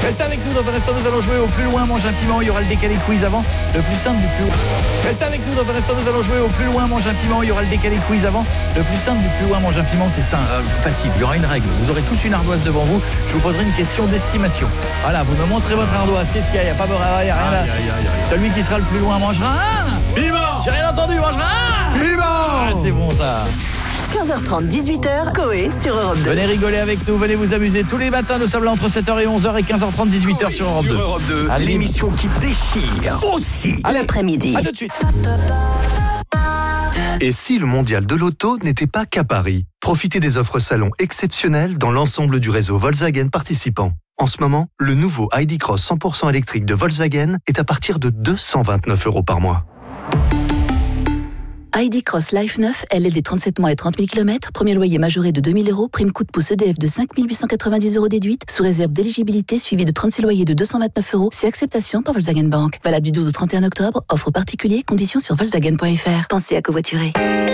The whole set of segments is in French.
Restez avec nous, dans un instant nous allons jouer au plus loin mange un piment, il y aura le décalé quiz avant, le plus simple du plus loin. Restez avec nous, dans un instant nous allons jouer au plus loin mange un piment, il y aura le décalé quiz avant, le plus simple du plus loin mange un piment, c'est simple, facile, il y aura une règle, vous aurez tous une ardoise devant vous, je vous poserai une question d'estimation. Voilà, vous me montrez votre ardoise, qu'est-ce qu'il y a? Il n'y a pas de il y a rien là. Celui qui sera le plus loin mangera un piment. J'ai rien entendu, mangera un piment. C'est bon ça. 15h30, 18h, Coé sur Europe 2. Venez rigoler avec nous, venez vous amuser. Tous les matins, nous sommes là entre 7h et 11h et 15h30, 18h sur Europe 2. Sur Europe 2, l'émission qui déchire aussi. L'après-midi. À tout de suite. Et si le mondial de l'auto n'était pas qu'à Paris? Profitez des offres salon exceptionnelles dans l'ensemble du réseau Volkswagen participant. En ce moment, le nouveau ID Cross 100% électrique de Volkswagen est à partir de 229 € par mois. ID Cross Life 9, LLD 37 mois et 30 000 km, premier loyer majoré de 2 000 €, prime coup de pouce EDF de 5 890 € déduite, sous réserve d'éligibilité suivi de 36 loyers de 229 €, c'est acceptation par Volkswagen Bank. Valable du 12 au 31 octobre, offre particulier, conditions sur Volkswagen.fr. Pensez à covoiturer.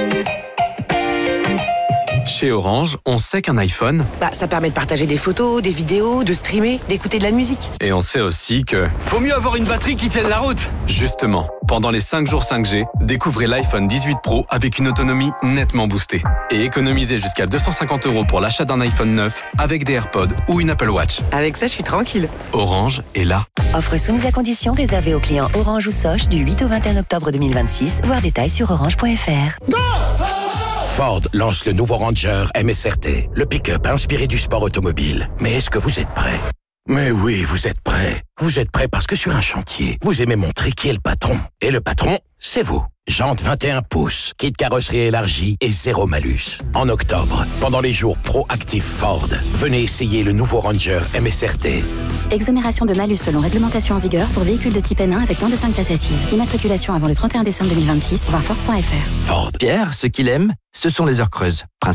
Chez Orange, on sait qu'un iPhone, Ça permet de partager des photos, des vidéos, de streamer, d'écouter de la musique. et on sait aussi que, Faut mieux avoir une batterie qui tienne la route. justement, pendant les 5 jours 5G, découvrez l'iPhone 18 Pro avec une autonomie nettement boostée. Et économisez jusqu'à 250 € pour l'achat d'un iPhone 9 avec des AirPods ou une Apple Watch. Avec ça, je suis tranquille. Orange est là. Offre soumise à condition réservée aux clients Orange ou Soch du 8 au 21 octobre 2026. Voir détails sur orange.fr. Ford lance le nouveau Ranger MSRT, le pick-up inspiré du sport automobile. Mais est-ce que vous êtes prêts? Mais oui, vous êtes prêts. Vous êtes prêts parce que sur un chantier, vous aimez montrer qui est le patron. Et le patron, c'est vous. Jantes 21 pouces, kit carrosserie élargie et zéro malus. En octobre, pendant les jours pro-actifs Ford, venez essayer le nouveau Ranger MSRT. Exonération de malus selon réglementation en vigueur pour véhicules de type N1 avec moins de 5 places assises. Immatriculation avant le 31 décembre 2026, voir Ford.fr. Ford. Pierre, ce qu'il aime, ce sont les heures creuses.